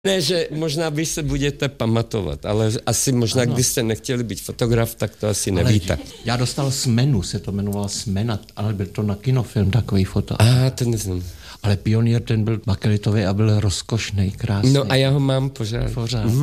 Ne, že možná vy se budete pamatovat, ale asi možná, když jste nechtěli být fotograf, tak to asi nevíte. Já dostal Smenu, se to jmenovalo Smena, ale byl to na kinofilm takový foto. To neznám. Ale Pionýr, ten byl bakelitový a byl rozkošný, krásný. No a já ho mám pořád.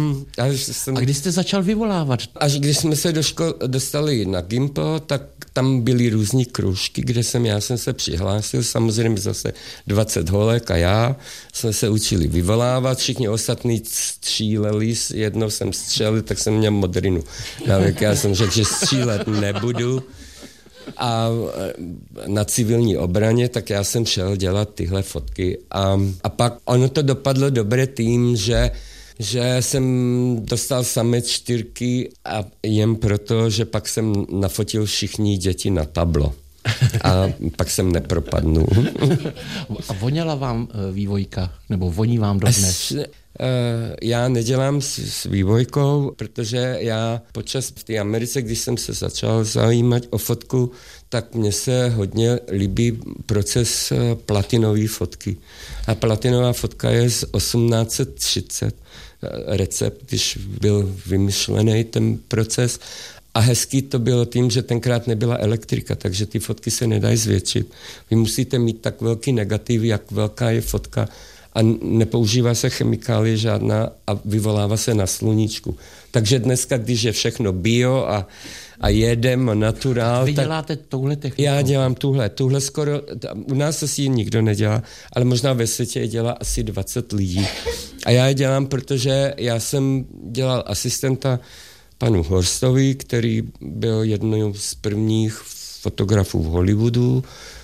A kdy jste začal vyvolávat? Až když jsme se do školy dostali na Gimpo, tak tam byly různý kroužky, kde já jsem se přihlásil, samozřejmě zase 20 holek a já jsme se učili vyvolávat, všichni ostatní stříleli, jednou jsem střelil, tak jsem měl modrinu. Já jsem řekl, že střílet nebudu. A na civilní obraně, tak já jsem šel dělat tyhle fotky a pak ono to dopadlo dobře tím, že jsem dostal samé 4 a jen proto, že pak jsem nafotil všichni děti na tablo. A pak jsem nepropadnul. A voněla vám vývojka? Nebo voní vám dodnes? Já nedělám s vývojkou, protože já počas v té Americe, když jsem se začal zajímat o fotku, tak mně se hodně líbí proces platinové fotky. A platinová fotka je z 1830 recept, když byl vymyšlený ten proces. A hezký to bylo tím, že tenkrát nebyla elektrika, takže ty fotky se nedají zvětšit. Vy musíte mít tak velký negativ, jak velká je fotka, a nepoužívá se chemikálie žádná a vyvolává se na sluníčku. Takže dneska, když je všechno bio a jedem a naturál... Vy děláte touhle techniku? Já dělám tuhle skoro... U nás asi nikdo nedělá, ale možná ve světě je dělá asi 20 lidí. A já je dělám, protože já jsem dělal asistenta panu Horstovi, který byl jednou z prvních fotografů v Hollywoodu.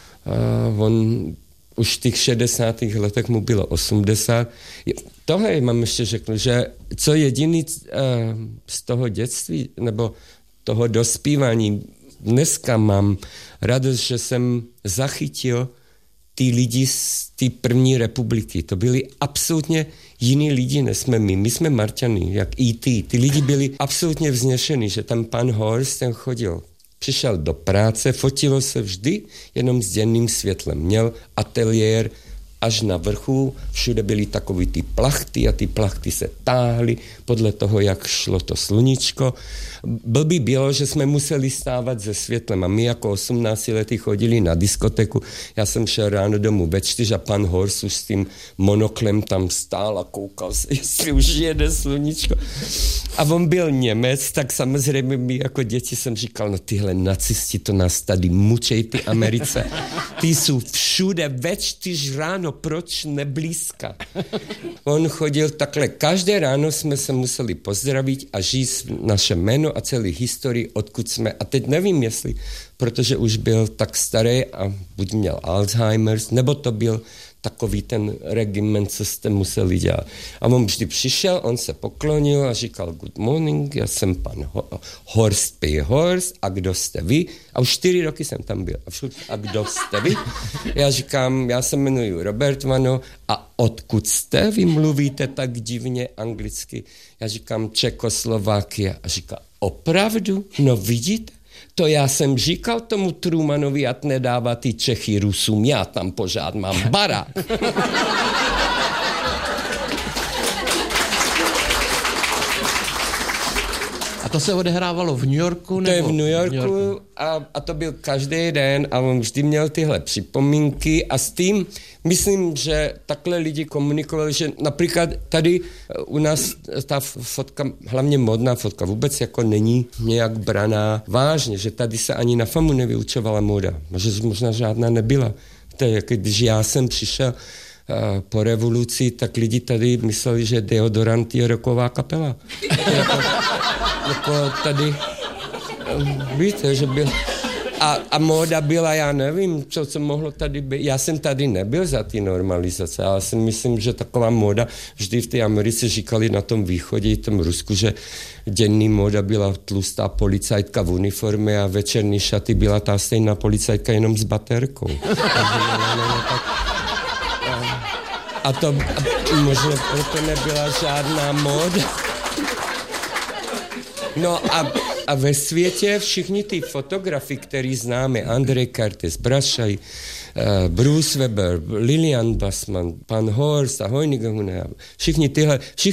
On už v těch 60. letech mu bylo 80. Tohle mám ještě řekl, že co jediný z toho dětství nebo toho dospívání, dneska mám radost, že jsem zachytil ty lidi z té první republiky. To byli absolutně jiní lidi, než jsme my. My jsme Marťany, jak E.T. Ty lidi byli absolutně vznešení, že tam pan Horst ten chodil. Přišel do práce, fotilo se vždy jenom s denným světlem. Měl ateliér až na vrchu, všude byly takový ty plachty a ty plachty se táhly podle toho, jak šlo to sluníčko. Blbý bylo, že jsme museli stávat se světlem a my jako 18 lety chodili na diskotéku. Já jsem šel ráno domů ve 4 a pan Horst už s tím monoklem tam stál a koukal se, jestli už jede sluníčko. A on byl Němec, tak samozřejmě my jako děti jsem říkal, no tyhle nacisti to nás tady mučej, ty Americe. Ty jsou všude ve 4 ráno, proč neblízka? On chodil takhle, každé ráno jsme se museli pozdravit a říct naše jméno a celý historii, odkud jsme. A teď nevím, jestli, protože už byl tak starý a buď měl Alzheimer's, nebo to byl takový ten regiment, co jste museli dělat. A on vždy přišel, on se poklonil a říkal good morning, já jsem pan Horst P. Horst, a kdo jste vy? A už 4 roky jsem tam byl. A kdo jste vy? Já říkám, já se jmenuji Robert Vano a odkud jste? Vy mluvíte tak divně anglicky. Já říkám Čekoslovákia. A říká, opravdu? No vidíte? To já jsem říkal tomu Trumanovi, ať nedává ty Čechy Rusům, já tam pořád mám barák. A to se odehrávalo v New Yorku? To je v New Yorku a to byl každý den a on vždy měl tyhle připomínky a s tím myslím, že takhle lidi komunikovali, že například tady u nás ta fotka, hlavně modná fotka, vůbec jako není nějak braná vážně, že tady se ani na FAMu nevyučovala moda, že možná žádná nebyla. To je, jako když já jsem přišel po revoluci, tak lidi tady mysleli, že deodorant je rocková kapela. Jako tady, víte, že byl... A móda byla, já nevím, co mohlo tady být. Já jsem tady nebyl za ty normalizace, ale si myslím, že taková móda, vždy v té Americe říkali na tom východě i tom Rusku, že denní móda byla tlustá policajtka v uniformě a večerní šaty byla ta stejná policajtka jenom s baterkou. A to možná proto nebyla žádná móda. No a ve světě všichni ty fotografy, který známe, Andrej Kertész, Brassai, Bruce Weber, Lilian Bassmann, pan Horst a Hoyniger, všichni